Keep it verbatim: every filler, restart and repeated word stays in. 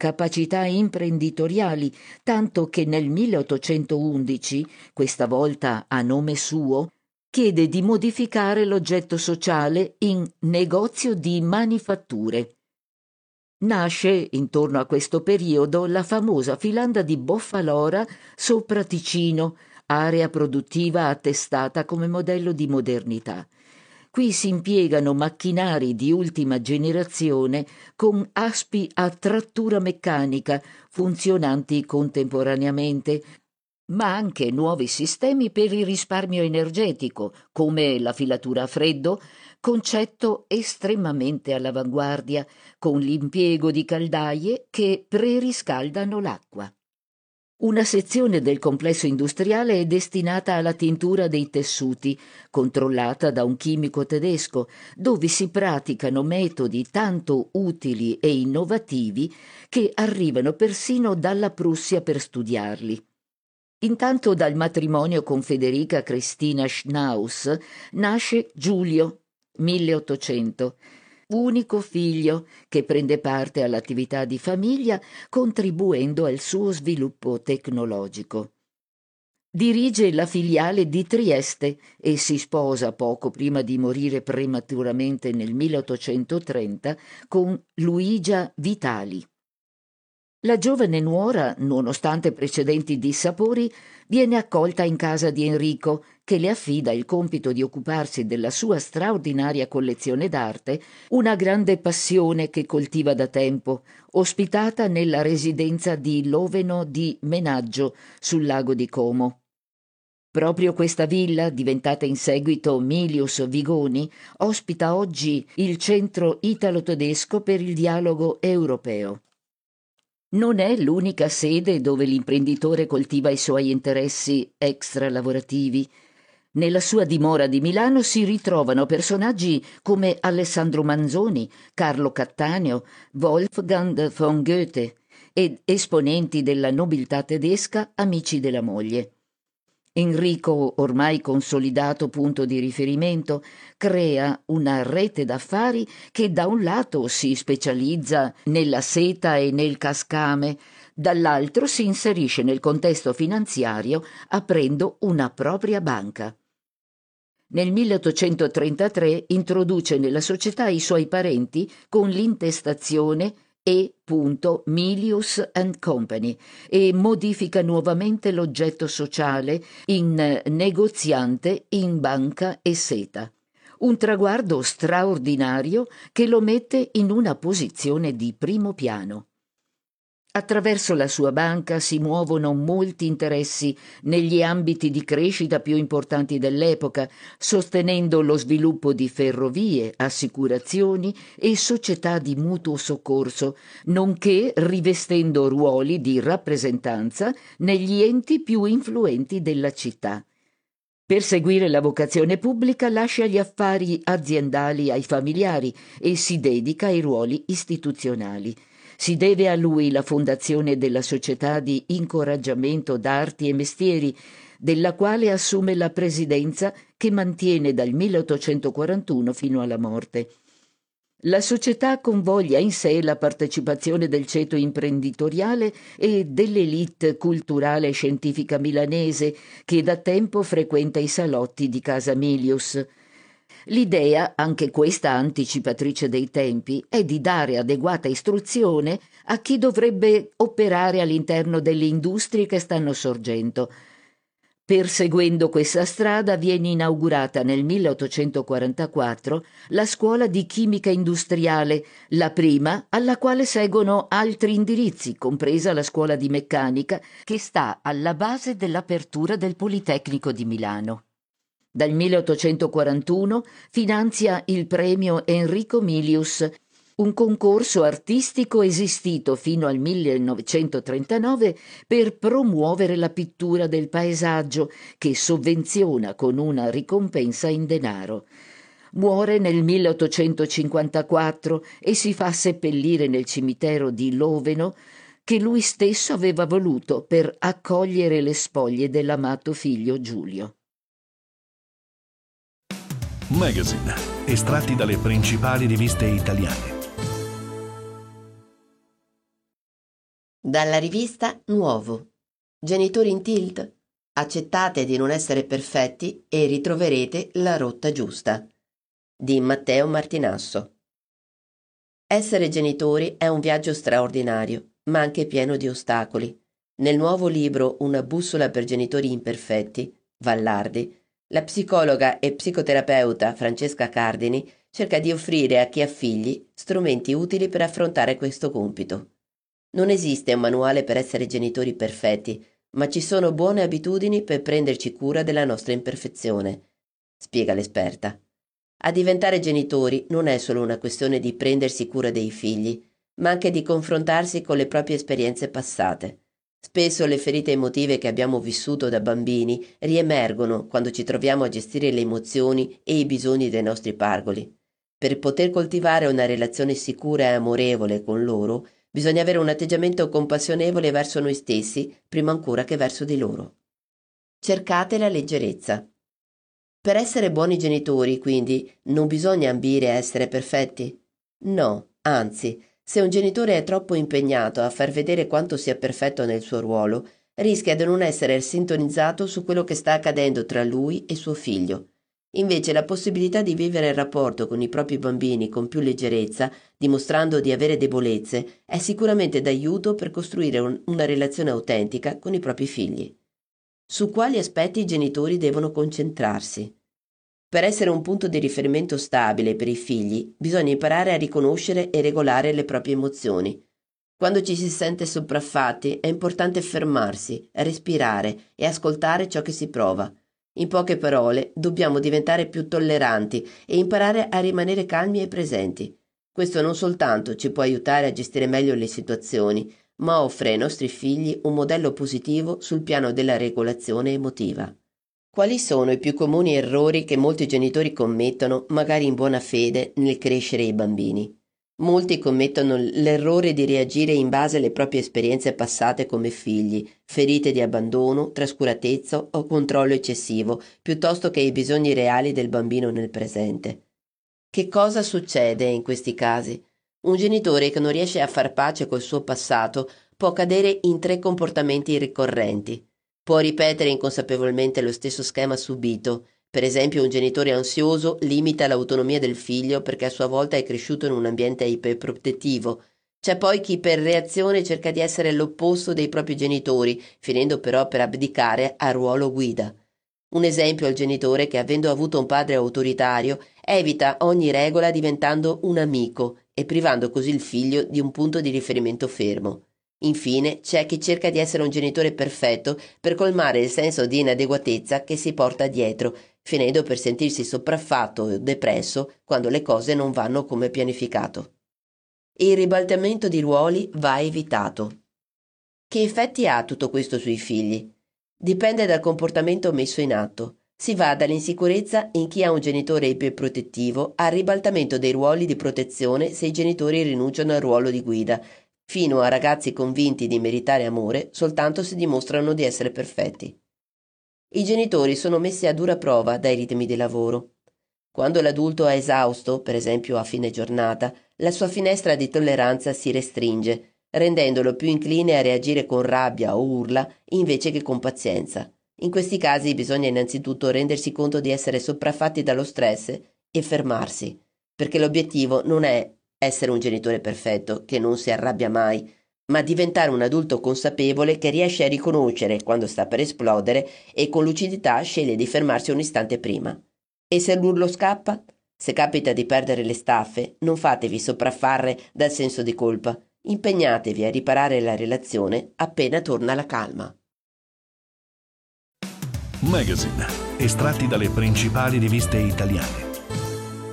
capacità imprenditoriali, tanto che nel milleottocentoundici, questa volta a nome suo, chiede di modificare l'oggetto sociale in negozio di manifatture. Nasce, intorno a questo periodo, la famosa filanda di Boffalora sopra Ticino, area produttiva attestata come modello di modernità. Qui si impiegano macchinari di ultima generazione con aspi a trattura meccanica, funzionanti contemporaneamente, ma anche nuovi sistemi per il risparmio energetico, come la filatura a freddo, concetto estremamente all'avanguardia, con l'impiego di caldaie che preriscaldano l'acqua. Una sezione del complesso industriale è destinata alla tintura dei tessuti, controllata da un chimico tedesco, dove si praticano metodi tanto utili e innovativi che arrivano persino dalla Prussia per studiarli. Intanto dal matrimonio con Federica Cristina Schnaus nasce Giulio, milleottocento, unico figlio che prende parte all'attività di famiglia contribuendo al suo sviluppo tecnologico. Dirige la filiale di Trieste e si sposa poco prima di morire prematuramente nel milleottocentotrenta con Luigia Vitali. La giovane nuora, nonostante precedenti dissapori, viene accolta in casa di Enrico, che le affida il compito di occuparsi della sua straordinaria collezione d'arte, una grande passione che coltiva da tempo, ospitata nella residenza di Loveno di Menaggio, sul lago di Como. Proprio questa villa, diventata in seguito Milius Vigoni, ospita oggi il Centro Italo-Tedesco per il Dialogo Europeo. Non è l'unica sede dove l'imprenditore coltiva i suoi interessi extra-lavorativi. Nella sua dimora di Milano si ritrovano personaggi come Alessandro Manzoni, Carlo Cattaneo, Wolfgang von Goethe ed esponenti della nobiltà tedesca amici della moglie. Enrico, ormai consolidato punto di riferimento, crea una rete d'affari che da un lato si specializza nella seta e nel cascame, dall'altro si inserisce nel contesto finanziario aprendo una propria banca. Nel milleottocentotrentatré introduce nella società i suoi parenti con l'intestazione E. Milius and Company e modifica nuovamente l'oggetto sociale in negoziante in banca e seta. Un traguardo straordinario che lo mette in una posizione di primo piano. Attraverso la sua banca si muovono molti interessi negli ambiti di crescita più importanti dell'epoca, sostenendo lo sviluppo di ferrovie, assicurazioni e società di mutuo soccorso, nonché rivestendo ruoli di rappresentanza negli enti più influenti della città. Per seguire la vocazione pubblica lascia gli affari aziendali ai familiari e si dedica ai ruoli istituzionali. Si deve a lui la fondazione della Società di Incoraggiamento d'Arti e Mestieri, della quale assume la presidenza che mantiene dal milleottocentoquarantuno fino alla morte. La società convoglia in sé la partecipazione del ceto imprenditoriale e dell'élite culturale e scientifica milanese che da tempo frequenta i salotti di Casa Milius. L'idea, anche questa anticipatrice dei tempi, è di dare adeguata istruzione a chi dovrebbe operare all'interno delle industrie che stanno sorgendo. Perseguendo questa strada viene inaugurata nel milleottocentoquarantaquattro la scuola di chimica industriale, la prima alla quale seguono altri indirizzi, compresa la scuola di meccanica, che sta alla base dell'apertura del Politecnico di Milano. Dal milleottocentoquarantuno finanzia il premio Enrico Milius, un concorso artistico esistito fino al millenovecentotrentanove per promuovere la pittura del paesaggio, che sovvenziona con una ricompensa in denaro. Muore nel milleottocentocinquantaquattro e si fa seppellire nel cimitero di Loveno, che lui stesso aveva voluto per accogliere le spoglie dell'amato figlio Giulio. Magazine, estratti dalle principali riviste italiane. Dalla rivista Nuovo. Genitori in tilt? Accettate di non essere perfetti e ritroverete la rotta giusta. Di Matteo Martinasso. Essere genitori è un viaggio straordinario, ma anche pieno di ostacoli. Nel nuovo libro Una bussola per genitori imperfetti, Vallardi, la psicologa e psicoterapeuta Francesca Cardini cerca di offrire a chi ha figli strumenti utili per affrontare questo compito. Non esiste un manuale per essere genitori perfetti, ma ci sono buone abitudini per prenderci cura della nostra imperfezione, spiega l'esperta. A diventare genitori non è solo una questione di prendersi cura dei figli, ma anche di confrontarsi con le proprie esperienze passate. Spesso le ferite emotive che abbiamo vissuto da bambini riemergono quando ci troviamo a gestire le emozioni e i bisogni dei nostri pargoli. Per poter coltivare una relazione sicura e amorevole con loro, bisogna avere un atteggiamento compassionevole verso noi stessi, prima ancora che verso di loro. Cercate la leggerezza. Per essere buoni genitori, quindi, non bisogna ambire a essere perfetti? No, anzi, se un genitore è troppo impegnato a far vedere quanto sia perfetto nel suo ruolo, rischia di non essere sintonizzato su quello che sta accadendo tra lui e suo figlio. Invece la possibilità di vivere il rapporto con i propri bambini con più leggerezza, dimostrando di avere debolezze, è sicuramente d'aiuto per costruire un, una relazione autentica con i propri figli. Su quali aspetti i genitori devono concentrarsi? Per essere un punto di riferimento stabile per i figli, bisogna imparare a riconoscere e regolare le proprie emozioni. Quando ci si sente sopraffatti, è importante fermarsi, respirare e ascoltare ciò che si prova. In poche parole, dobbiamo diventare più tolleranti e imparare a rimanere calmi e presenti. Questo non soltanto ci può aiutare a gestire meglio le situazioni, ma offre ai nostri figli un modello positivo sul piano della regolazione emotiva. Quali sono i più comuni errori che molti genitori commettono, magari in buona fede, nel crescere i bambini? Molti commettono l'errore di reagire in base alle proprie esperienze passate come figli, ferite di abbandono, trascuratezza o controllo eccessivo, piuttosto che ai bisogni reali del bambino nel presente. Che cosa succede in questi casi? Un genitore che non riesce a far pace col suo passato può cadere in tre comportamenti ricorrenti. Può ripetere inconsapevolmente lo stesso schema subito. Per esempio, un genitore ansioso limita l'autonomia del figlio perché a sua volta è cresciuto in un ambiente iperprotettivo. C'è poi chi per reazione cerca di essere l'opposto dei propri genitori, finendo però per abdicare al ruolo guida. Un esempio è il genitore che, avendo avuto un padre autoritario, evita ogni regola diventando un amico e privando così il figlio di un punto di riferimento fermo. Infine, c'è chi cerca di essere un genitore perfetto per colmare il senso di inadeguatezza che si porta dietro, finendo per sentirsi sopraffatto o depresso quando le cose non vanno come pianificato. Il ribaltamento di ruoli va evitato. Che effetti ha tutto questo sui figli? Dipende dal comportamento messo in atto. Si va dall'insicurezza in chi ha un genitore iperprotettivo al ribaltamento dei ruoli di protezione se i genitori rinunciano al ruolo di guida, fino a ragazzi convinti di meritare amore soltanto se dimostrano di essere perfetti. I genitori sono messi a dura prova dai ritmi di lavoro. Quando l'adulto è esausto, per esempio a fine giornata, la sua finestra di tolleranza si restringe, rendendolo più incline a reagire con rabbia o urla invece che con pazienza. In questi casi bisogna innanzitutto rendersi conto di essere sopraffatti dallo stress e fermarsi, perché l'obiettivo non è essere un genitore perfetto che non si arrabbia mai, ma diventare un adulto consapevole che riesce a riconoscere quando sta per esplodere e con lucidità sceglie di fermarsi un istante prima. E se l'urlo scappa? Se capita di perdere le staffe, non fatevi sopraffare dal senso di colpa. Impegnatevi a riparare la relazione appena torna la calma. Magazine, estratti dalle principali riviste italiane.